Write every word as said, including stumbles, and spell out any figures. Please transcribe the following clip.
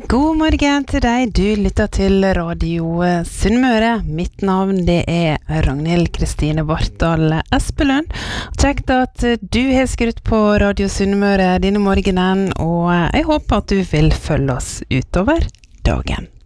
God morgen til deg, du lytter til Radio Sunnmøre. Mitt navn det er Ragnhild Kristine Bartdal Espelund. Kjekt at du har skrutt på Radio Sunnmøre denne morgenen, og jeg håper at du vil følge oss utover dagen.